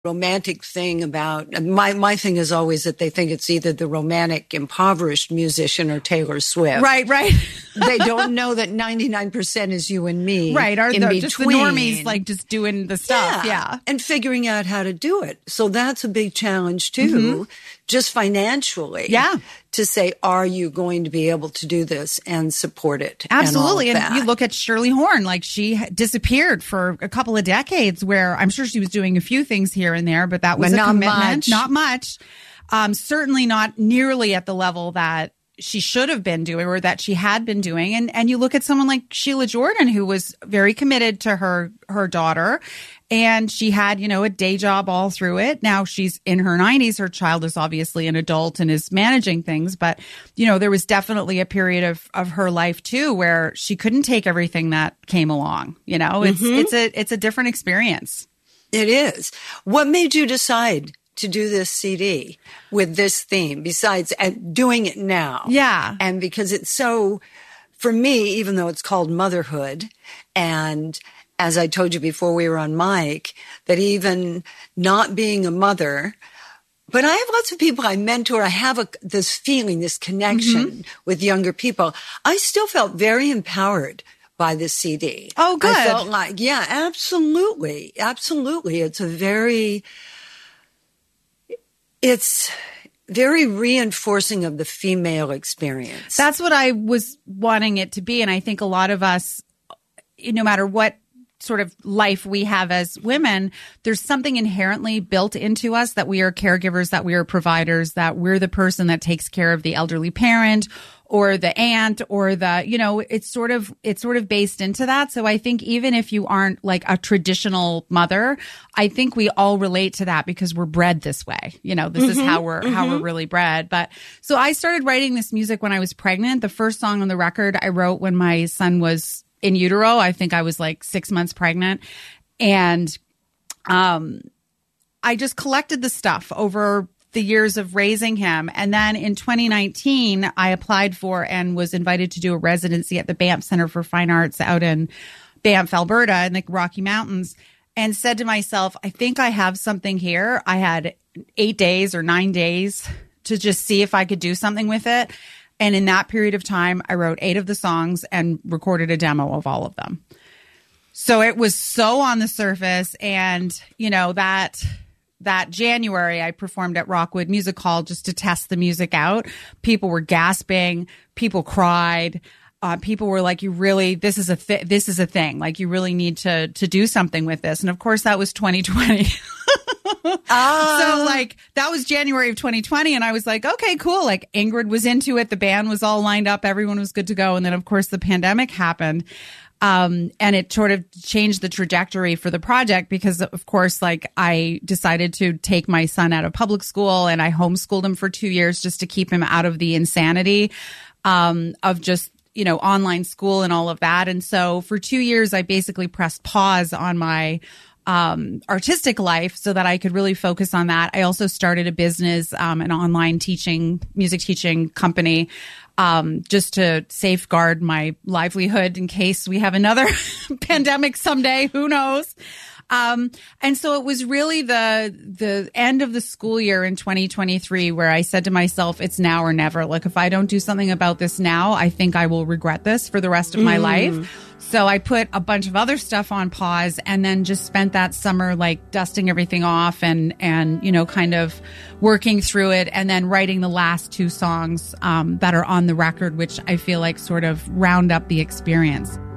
romantic thing about my thing is always that they think it's either the romantic impoverished musician or Taylor Swift. Right. They don't know that 99% is you and me. Right. Are in between. Just the normies, like just doing the stuff. Yeah. And figuring out how to do it. So that's a big challenge too, just financially. Yeah. To say, are you going to be able to do this and support it? Absolutely. And you look at Shirley Horn, like she disappeared for a couple of decades where I'm sure she was doing a few things here and there, but that was a commitment. Not much. Certainly not nearly at the level that she should have been doing or that she had been doing. And you look at someone like Sheila Jordan, who was very committed to her daughter. And she had, a day job all through it. Now she's in her 90s. Her child is obviously an adult and is managing things. But, there was definitely a period of her life, too, where she couldn't take everything that came along. It's a different experience. It is. What made you decide to do this CD with this theme besides doing it now? Yeah. And because it's so, for me, even though it's called motherhood, and as I told you before we were on mic, that even not being a mother, but I have lots of people I mentor. I have this feeling, this connection with younger people. I still felt very empowered by this CD. Oh, good. I felt like, yeah, absolutely. Absolutely. It's very reinforcing of the female experience. That's what I was wanting it to be. And I think a lot of us, no matter what sort of life we have as women, there's something inherently built into us that we are caregivers, that we are providers, that we're the person that takes care of the elderly parent or the aunt or it's sort of based into that. So I think even if you aren't like a traditional mother, I think we all relate to that because we're bred this way. This is how we're really bred. But so I started writing this music when I was pregnant. The first song on the record I wrote when my son was in utero. I think I was like 6 months pregnant. And I just collected the stuff over the years of raising him. And then in 2019, I applied for and was invited to do a residency at the Banff Center for Fine Arts out in Banff, Alberta, in the Rocky Mountains, and said to myself, I think I have something here. I had 8 days or 9 days to just see if I could do something with it. And in that period of time, I wrote 8 of the songs and recorded a demo of all of them. So it was so on the surface. And, that January, I performed at Rockwood Music Hall just to test the music out. People were gasping. People cried. People were like, this is a thing. Like, you really need to do something with this. And of course, that was 2020. So like that was January of 2020. And I was like, okay, cool. Like Ingrid was into it. The band was all lined up. Everyone was good to go. And then of course the pandemic happened. And it sort of changed the trajectory for the project because of course, like I decided to take my son out of public school and I homeschooled him for 2 years just to keep him out of the insanity, of just, online school and all of that. And so for 2 years, I basically pressed pause on my artistic life so that I could really focus on that. I also started a business, an online music teaching company, just to safeguard my livelihood in case we have another pandemic someday. Who knows? And so it was really the end of the school year in 2023 where I said to myself, it's now or never. Like, if I don't do something about this now, I think I will regret this for the rest of my life. So I put a bunch of other stuff on pause and then just spent that summer like dusting everything off and kind of working through it and then writing the last 2 songs that are on the record, which I feel like sort of round up the experience.